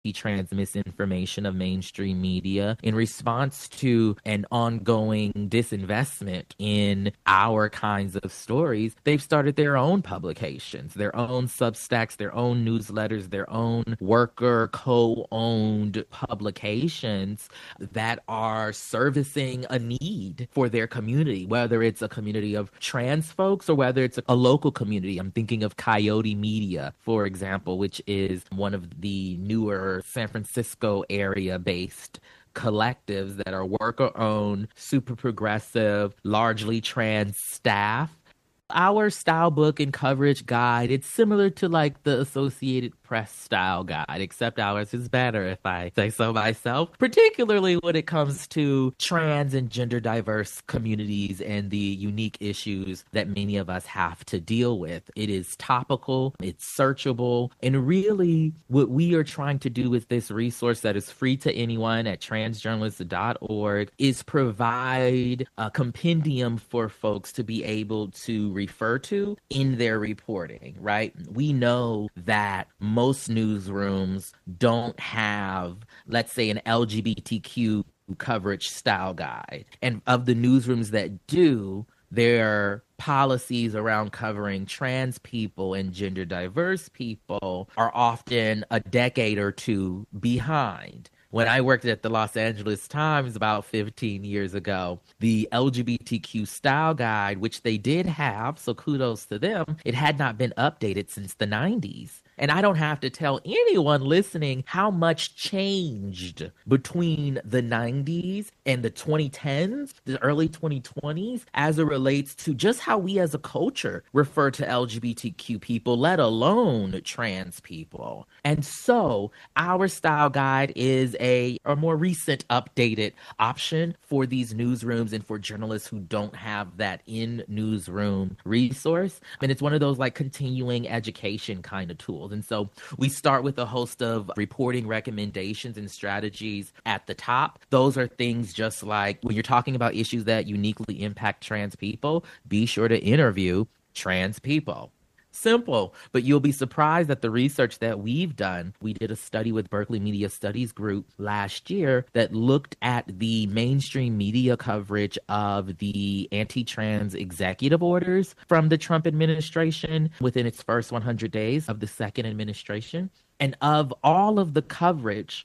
trans misinformation of mainstream media in response to an ongoing disinvestment in our kinds of stories. They've started their own publications, their own Substacks, their own newsletters, their own worker co-owned publications that are servicing a need for their community, whether it's a community of trans folks or whether it's a local community. I'm thinking of Coyote Media, for example, which is one of the newer San Francisco area based collectives that are worker owned, super progressive, largely trans staff. Our style book and coverage guide, it's similar to like the Associated Press style guide, except ours is better if I say so myself, particularly when it comes to trans and gender diverse communities and the unique issues that many of us have to deal with. It is topical, it's searchable, and really what we are trying to do with this resource that is free to anyone at transjournalists.org is provide a compendium for folks to be able to refer to in their reporting, right? We know that most newsrooms don't have, let's say, an LGBTQ coverage style guide. And of the newsrooms that do, their policies around covering trans people and gender diverse people are often a decade or two behind. When I worked at the Los Angeles Times about 15 years ago, the LGBTQ style guide, which they did have, so kudos to them, it had not been updated since the 90s. And I don't have to tell anyone listening how much changed between the 90s and the 2010s, the early 2020s, as it relates to just how we as a culture refer to LGBTQ people, let alone trans people. And so our style guide is a more recent updated option for these newsrooms and for journalists who don't have that in newsroom resource. And it's one of those like continuing education kind of tools. And so we start with a host of reporting recommendations and strategies at the top. Those are things just like when you're talking about issues that uniquely impact trans people, be sure to interview trans people. Simple, but you'll be surprised at the research that we've done. We did a study with Berkeley Media Studies Group last year that looked at the mainstream media coverage of the anti-trans executive orders from the Trump administration within its first 100 days of the second administration. And of all of the coverage,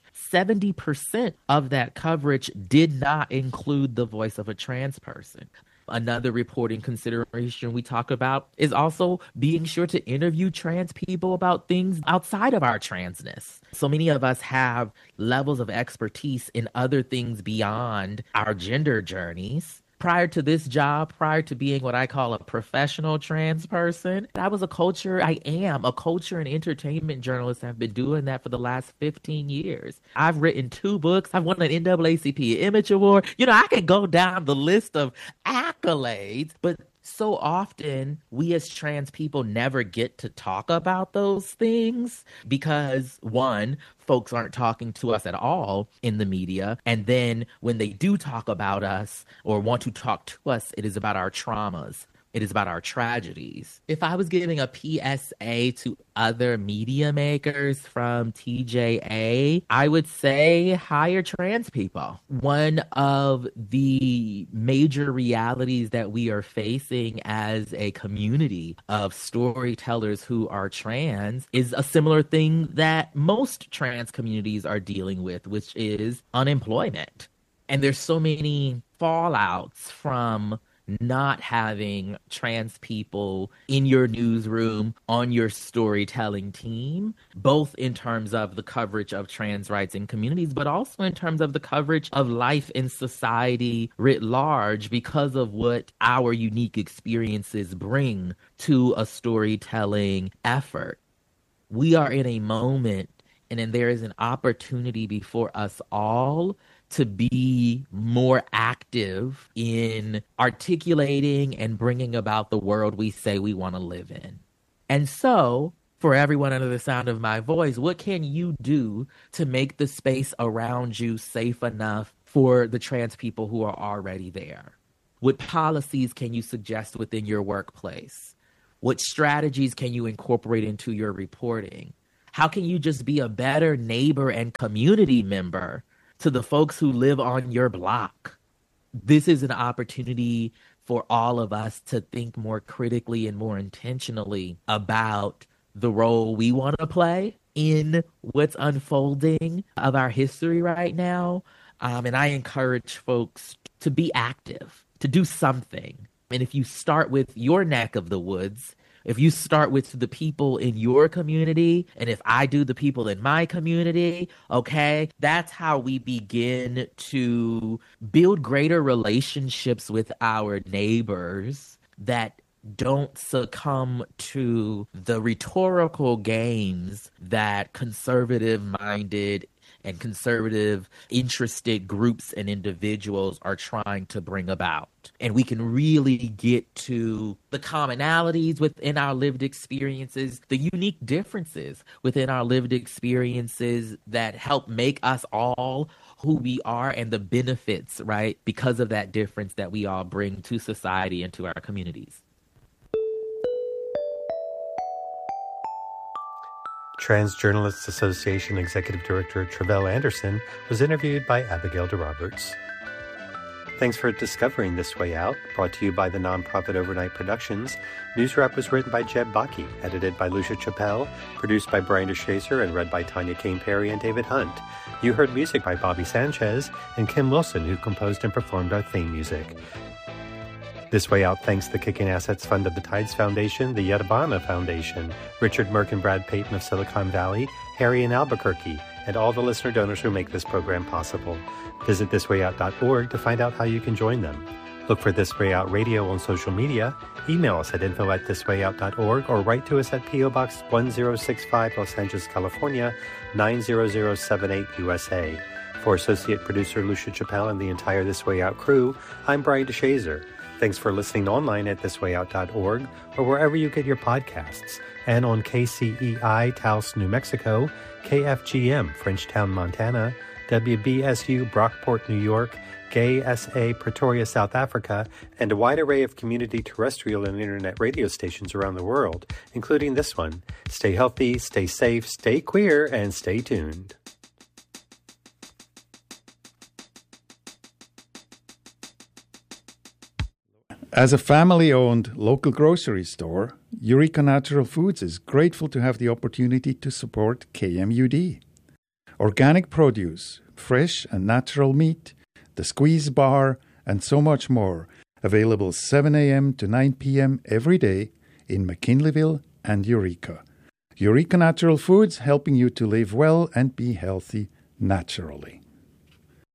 70% of that coverage did not include the voice of a trans person. Another reporting consideration we talk about is also being sure to interview trans people about things outside of our transness. So many of us have levels of expertise in other things beyond our gender journeys. Prior to this job, prior to being what I call a professional trans person, I am a culture and entertainment journalist. I've been doing that for the last 15 years. I've written 2 books. I've won an NAACP Image Award. I can go down the list of accolades, but so often we as trans people never get to talk about those things because, one, folks aren't talking to us at all in the media. And then when they do talk about us or want to talk to us, it is about our traumas. It is about our tragedies. If I was giving a PSA to other media makers from TJA, I would say hire trans people. One of the major realities that we are facing as a community of storytellers who are trans is a similar thing that most trans communities are dealing with, which is unemployment. And there's so many fallouts from not having trans people in your newsroom, on your storytelling team, both in terms of the coverage of trans rights in communities, but also in terms of the coverage of life in society writ large because of what our unique experiences bring to a storytelling effort. We are in a moment, and then there is an opportunity before us all to be more active in articulating and bringing about the world we say we want to live in. And so, for everyone under the sound of my voice, what can you do to make the space around you safe enough for the trans people who are already there? What policies can you suggest within your workplace? What strategies can you incorporate into your reporting? How can you just be a better neighbor and community member to the folks who live on your block? This is an opportunity for all of us to think more critically and more intentionally about the role we want to play in what's unfolding of our history right now. And I encourage folks to be active, to do something. And if you start with your neck of the woods, if you start with the people in your community, and if I do the people in my community, okay, that's how we begin to build greater relationships with our neighbors that don't succumb to the rhetorical games that conservative-minded and conservative interested groups and individuals are trying to bring about. And we can really get to the commonalities within our lived experiences, the unique differences within our lived experiences that help make us all who we are, and the benefits, right, because of that difference that we all bring to society and to our communities. Trans Journalists Association Executive Director Travell Anderson was interviewed by Abigail DeRoberts. Thanks for discovering This Way Out, brought to you by the nonprofit Overnight Productions. News Wrap was written by Jeb Bakke, edited by Lucia Chappelle, produced by Brian DeShazer, and read by Tanya Kane Perry and David Hunt. You heard music by Bobby Sanchez and Kim Wilson, who composed and performed our theme music. This Way Out thanks the Kicking Assets Fund of the Tides Foundation, the Yadabana Foundation, Richard Merck and Brad Payton of Silicon Valley, Harry in Albuquerque, and all the listener donors who make this program possible. Visit thiswayout.org to find out how you can join them. Look for This Way Out Radio on social media, email us at info@thiswayout.org, or write to us at P.O. Box 1065, Los Angeles, California, 90078 USA. For Associate Producer Lucia Chappelle and the entire This Way Out crew, I'm Brian DeShazer. Thanks for listening online at thiswayout.org or wherever you get your podcasts, and on KCEI Taos, New Mexico, KFGM Frenchtown, Montana, WBSU Brockport, New York, KSA Pretoria, South Africa, and a wide array of community terrestrial and internet radio stations around the world, including this one. Stay healthy, stay safe, stay queer, and stay tuned. As a family-owned local grocery store, Eureka Natural Foods is grateful to have the opportunity to support KMUD. Organic produce, fresh and natural meat, the squeeze bar, and so much more, available 7 a.m. to 9 p.m. every day in McKinleyville and Eureka. Eureka Natural Foods, helping you to live well and be healthy naturally.